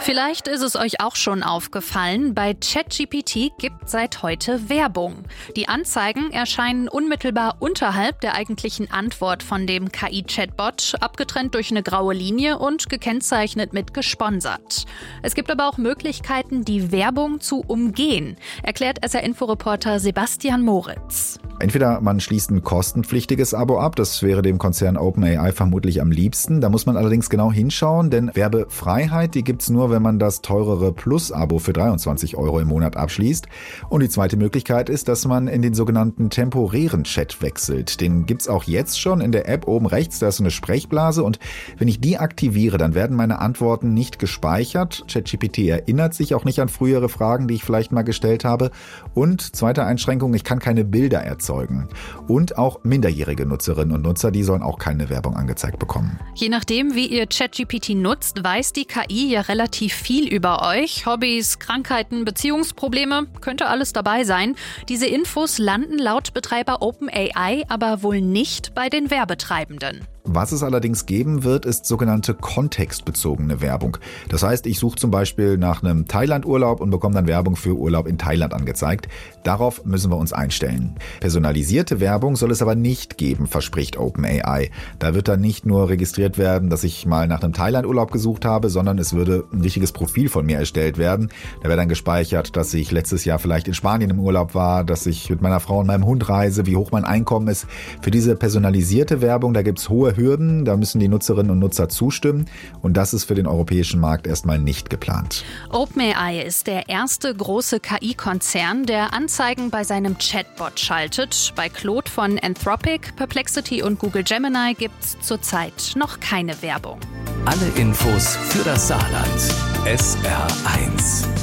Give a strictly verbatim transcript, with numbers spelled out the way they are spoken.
Vielleicht ist es euch auch schon aufgefallen, bei ChatGPT gibt seit heute Werbung. Die Anzeigen erscheinen unmittelbar unterhalb der eigentlichen Antwort von dem K I-Chatbot, abgetrennt durch eine graue Linie und gekennzeichnet mit gesponsert. Es gibt aber auch Möglichkeiten, die Werbung zu umgehen, erklärt S R-Info-Reporter Sebastian Moritz. Entweder man schließt ein kostenpflichtiges Abo ab, das wäre dem Konzern OpenAI vermutlich am liebsten. Da muss man allerdings genau hinschauen, denn Werbefreiheit, die gibt's nur, wenn man das teurere Plus-Abo für dreiundzwanzig Euro im Monat abschließt. Und die zweite Möglichkeit ist, dass man in den sogenannten temporären Chat wechselt. Den gibt's auch jetzt schon in der App oben rechts, da ist so eine Sprechblase und wenn ich die aktiviere, dann werden meine Antworten nicht gespeichert. ChatGPT erinnert sich auch nicht an frühere Fragen, die ich vielleicht mal gestellt habe. Und zweite Einschränkung, ich kann keine Bilder erzeugen. Und auch minderjährige Nutzerinnen und Nutzer, die sollen auch keine Werbung angezeigt bekommen. Je nachdem, wie ihr ChatGPT nutzt, weiß die K I ja relativ viel über euch. Hobbys, Krankheiten, Beziehungsprobleme, könnte alles dabei sein. Diese Infos landen laut Betreiber OpenAI aber wohl nicht bei den Werbetreibenden. Was es allerdings geben wird, ist sogenannte kontextbezogene Werbung. Das heißt, ich suche zum Beispiel nach einem Thailand-Urlaub und bekomme dann Werbung für Urlaub in Thailand angezeigt. Darauf müssen wir uns einstellen. Personalisierte Werbung soll es aber nicht geben, verspricht OpenAI. Da wird dann nicht nur registriert werden, dass ich mal nach einem Thailand-Urlaub gesucht habe, sondern es würde ein richtiges Profil von mir erstellt werden. Da wäre dann gespeichert, dass ich letztes Jahr vielleicht in Spanien im Urlaub war, dass ich mit meiner Frau und meinem Hund reise, wie hoch mein Einkommen ist. Für diese personalisierte Werbung, da gibt es hohe Hürden, da müssen die Nutzerinnen und Nutzer zustimmen und das ist für den europäischen Markt erstmal nicht geplant. OpenAI ist der erste große K I-Konzern, der Anzeigen bei seinem Chatbot schaltet. Bei Claude von Anthropic, Perplexity und Google Gemini gibt es zurzeit noch keine Werbung. Alle Infos für das Saarland. S R eins.